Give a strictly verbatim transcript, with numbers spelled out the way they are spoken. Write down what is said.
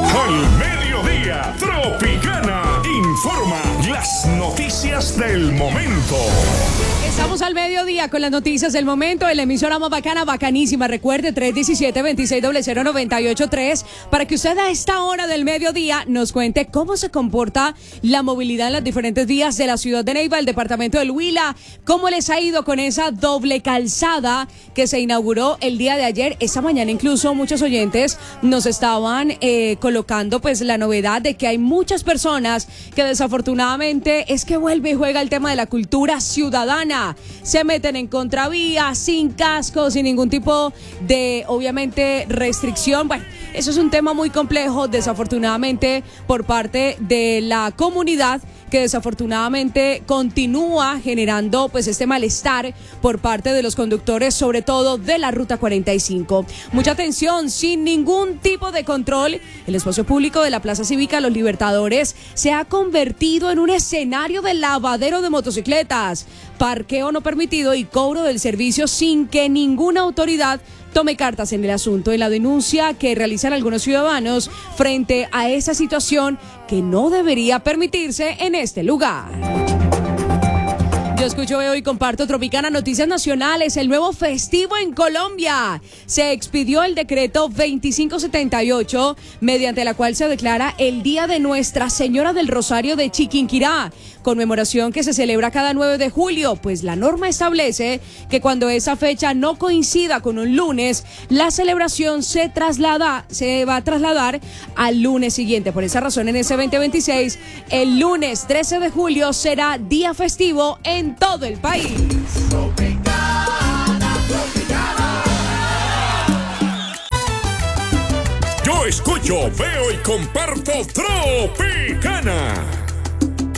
Al mediodía, Tropicana informa las noticias del momento. Estamos al mediodía con las noticias del momento en la emisora más bacana, bacanísima. Recuerde, tres uno siete, dos seis cero cero, nueve ocho tres, para que usted a esta hora del mediodía nos cuente cómo se comporta la movilidad en las diferentes vías de la ciudad de Neiva, el departamento del Huila, cómo les ha ido con esa doble calzada que se inauguró el día de ayer. Esta mañana incluso muchos oyentes nos estaban eh, colocando pues la novedad de que hay muchas personas que desafortunadamente es que vuelve y juega el tema de la cultura ciudadana. Se meten en contravía, sin casco, sin ningún tipo de, obviamente, restricción. Bueno, eso es un tema muy complejo, desafortunadamente, por parte de la comunidad, que desafortunadamente continúa generando pues este malestar por parte de los conductores, sobre todo de la Ruta cuarenta y cinco. Mucha atención, sin ningún tipo de control, el espacio público de la Plaza Cívica Los Libertadores se ha convertido en un escenario de lavadero de motocicletas, parqueo no permitido y cobro del servicio sin que ninguna autoridad tome cartas en el asunto. En la denuncia que realizan algunos ciudadanos frente a esa situación que no debería permitirse en este lugar. Yo escucho, veo y comparto Tropicana Noticias Nacionales. El nuevo festivo en Colombia. Se expidió el decreto veinticinco setenta y ocho, mediante la cual se declara el Día de Nuestra Señora del Rosario de Chiquinquirá, conmemoración que se celebra cada nueve de julio, pues la norma establece que cuando esa fecha no coincida con un lunes, la celebración se traslada, se va a trasladar al lunes siguiente. Por esa razón, en ese veinte veintiséis, el lunes trece de julio será día festivo en todo el país. Yo escucho, veo y comparto Tropicana.